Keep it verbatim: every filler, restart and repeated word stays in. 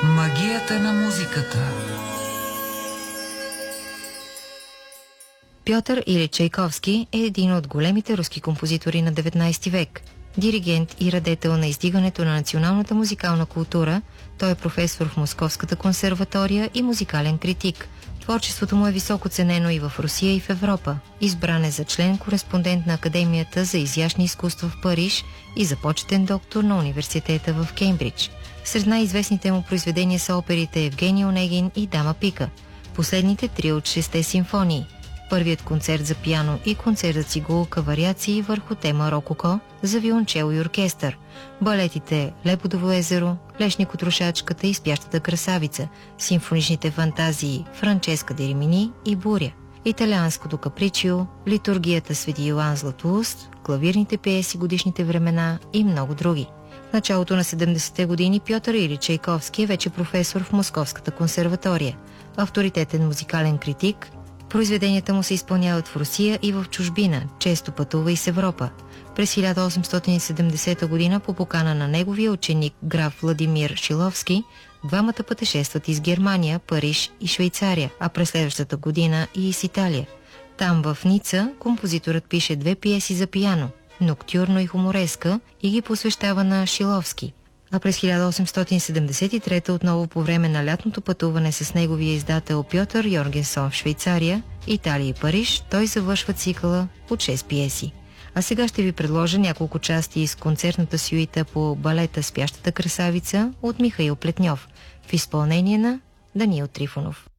Магията на музиката. Пьотър Илич Чайковски е един от големите руски композитори на деветнайсети век. Диригент и радетел на издигането на националната музикална култура, той е професор в Московската консерватория и музикален критик. Творчеството му е високо ценено и в Русия, и в Европа. Избран е за член-кореспондент на Академията за изящни изкуства в Париж и за почетен доктор на университета в Кеймбридж. Сред най-известните му произведения са оперите Евгений Онегин и Дама Пика, последните три от шесте симфонии, първият концерт за пиано и концерт за цигулка вариации върху тема Рококо за виолончело и оркестър, балетите Лебедово езеро, Лешник от рушачката и Спящата красавица, симфоничните фантазии Франческа де Римини и Буря, италианското Капричио, литургията Свети Йоан Златоуст, клавирните пиеси Годишните времена и много други. В началото на седемдесетте години Пьотър Илич Чайковски е вече професор в Московската консерватория, авторитетен музикален критик. Произведенията му се изпълняват в Русия и в чужбина, често пътува и с Европа. През хиляда осемстотин и седемдесета година по покана на неговия ученик граф Владимир Шиловски, двамата пътешестват из Германия, Париж и Швейцария, а през следващата година и из Италия. Там в Ница композиторът пише две пиеси за пиано – Ноктюрно и Хумореска, и ги посвещава на Шиловски. А през хиляда осемстотин седемдесет и трета отново по време на лятното пътуване с неговия издател Пьотър Йоргенсон в Швейцария, Италия и Париж, той завършва цикъла от шест пиеси. А сега ще ви предложа няколко части из концертната сюита по балета Спящата красавица от Михаил Плетньов в изпълнение на Даниил Трифонов.